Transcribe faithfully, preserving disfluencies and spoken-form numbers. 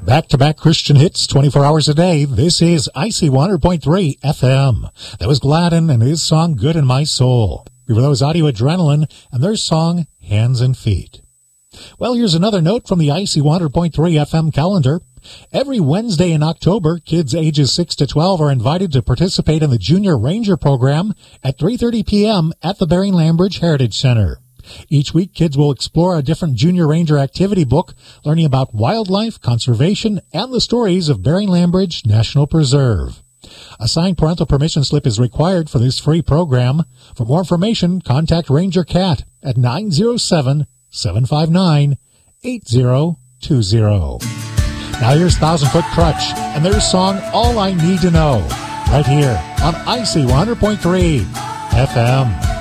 Back-to-back Christian hits twenty-four hours a day. This is I C one hundred point three F M. That was Gladden and his song Good in My Soul. Before that was Audio Adrenaline and their song Hands and Feet. Well, here's another note from the I C one hundred point three F M calendar. Every Wednesday in October, kids ages six to twelve are invited to participate in the Junior Ranger program at three thirty p.m. at the Bering-Lambridge Heritage Center. Each week, kids will explore a different Junior Ranger activity book, learning about wildlife, conservation, and the stories of Bering-Lambridge National Preserve. A signed parental permission slip is required for this free program. For more information, contact Ranger Cat at nine oh seven, seven five nine, eight oh two oh. Now here's Thousand Foot Crutch and their song All I Need to Know, right here on I C one hundred point three F M.